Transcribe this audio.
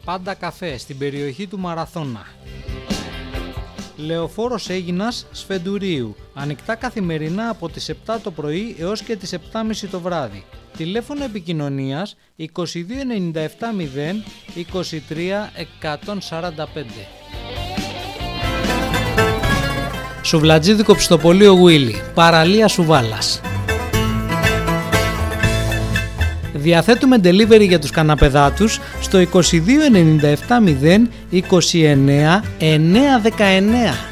Πάντα καφέ στην περιοχή του Μαραθώνα. Λεωφόρος Αίγινας Σφεντουρίου. Ανοιχτά καθημερινά από τις 7 το πρωί έως και τις 7.30 το βράδυ. Τηλέφωνο επικοινωνίας 2297 0 23 145. Σουβλατζίδικο Πιστοπωλείο Γουίλι. Παραλία Σουβάλας. Διαθέτουμε delivery για τους καναπεδάτους στο 2297 0 29 919.